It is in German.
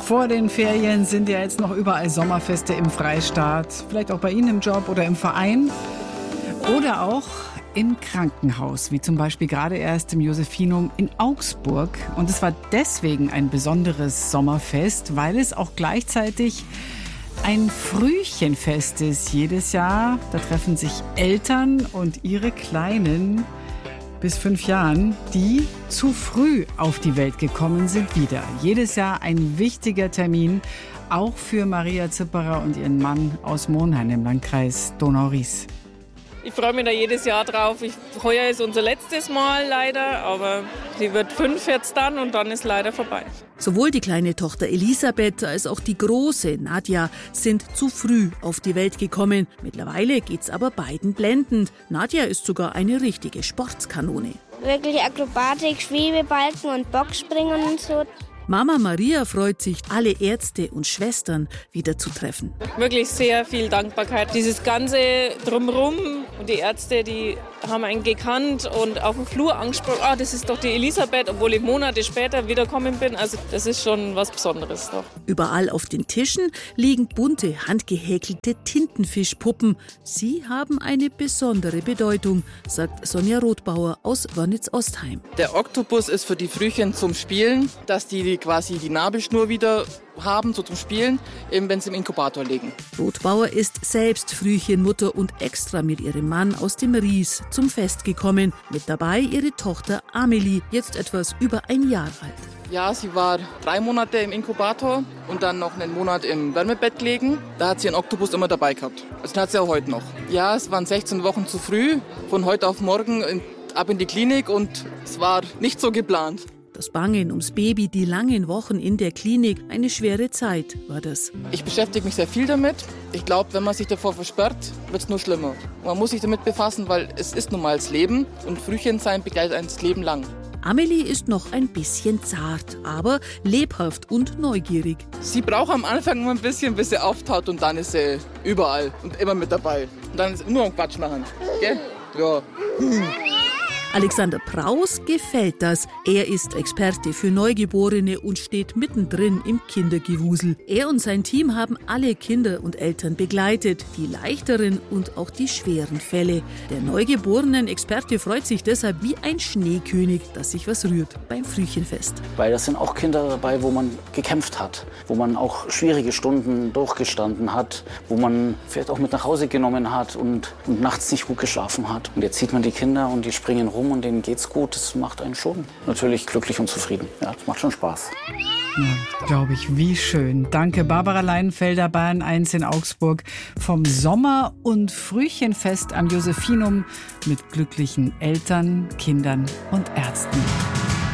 Vor den Ferien sind ja jetzt noch überall Sommerfeste im Freistaat. Vielleicht auch bei Ihnen im Job oder im Verein. Oder auch im Krankenhaus, wie zum Beispiel gerade erst im Josephinum in Augsburg. Und es war deswegen ein besonderes Sommerfest, weil es auch gleichzeitig ein Frühchenfest ist. Jedes Jahr, da treffen sich Eltern und ihre Kleinen bis 5 Jahren, die zu früh auf die Welt gekommen sind, wieder. Jedes Jahr ein wichtiger Termin, auch für Maria Zipperer und ihren Mann aus Monheim im Landkreis Donau-Ries. Ich freue mich da jedes Jahr drauf. Heuer ist unser letztes Mal leider, aber sie wird 5 jetzt dann und dann ist leider vorbei. Sowohl die kleine Tochter Elisabeth als auch die große Nadja sind zu früh auf die Welt gekommen. Mittlerweile geht's aber beiden blendend. Nadja ist sogar eine richtige Sportskanone. Wirklich Akrobatik, Schwebebalken und Boxspringen und so. Mama Maria freut sich, alle Ärzte und Schwestern wieder zu treffen. Wirklich sehr viel Dankbarkeit. Dieses ganze Drumherum und die Ärzte, die haben einen gekannt und auf dem Flur angesprochen, das ist doch die Elisabeth, obwohl ich Monate später wiedergekommen bin. Also das ist schon was Besonderes doch. Überall auf den Tischen liegen bunte, handgehäkelte Tintenfischpuppen. Sie haben eine besondere Bedeutung, sagt Sonja Rothbauer aus Wörnitz-Ostheim. Der Oktopus ist für die Frühchen zum Spielen, dass die quasi die Nabelschnur wieder haben, so zum Spielen, eben wenn sie im Inkubator liegen. Rothbauer ist selbst Frühchenmutter und extra mit ihrem Mann aus dem Ries zum Fest gekommen. Mit dabei ihre Tochter Amelie, jetzt etwas über ein Jahr alt. Ja, sie war 3 Monate im Inkubator und dann noch einen Monat im Wärmebett gelegen. Da hat sie einen Oktopus immer dabei gehabt. Also den hat sie auch heute noch. Ja, es waren 16 Wochen zu früh, von heute auf morgen ab in die Klinik und es war nicht so geplant. Das Bangen ums Baby, die langen Wochen in der Klinik, eine schwere Zeit war das. Ich beschäftige mich sehr viel damit. Ich glaube, wenn man sich davor versperrt, wird es nur schlimmer. Man muss sich damit befassen, weil es ist nun mal das Leben und Frühchensein begleitet ein das Leben lang. Amelie ist noch ein bisschen zart, aber lebhaft und neugierig. Sie braucht am Anfang immer ein bisschen, bis sie auftaut und dann ist sie überall und immer mit dabei. Und dann ist nur noch Quatsch machen. Gell? Ja. Alexander Praus gefällt das. Er ist Experte für Neugeborene und steht mittendrin im Kindergewusel. Er und sein Team haben alle Kinder und Eltern begleitet, die leichteren und auch die schweren Fälle. Der Neugeborenen-Experte freut sich deshalb wie ein Schneekönig, dass sich was rührt beim Frühchenfest. Weil das sind auch Kinder dabei, wo man gekämpft hat, wo man auch schwierige Stunden durchgestanden hat, wo man vielleicht auch mit nach Hause genommen hat und nachts nicht gut geschlafen hat. Und jetzt sieht man die Kinder und die springen rum und denen geht's gut. Das macht einen schon natürlich glücklich und zufrieden. Ja, das macht schon Spaß. Ja, glaube ich, wie schön. Danke, Barbara Leinfelder, Bayern 1 in Augsburg. Vom Sommer- und Frühchenfest am Josephinum mit glücklichen Eltern, Kindern und Ärzten.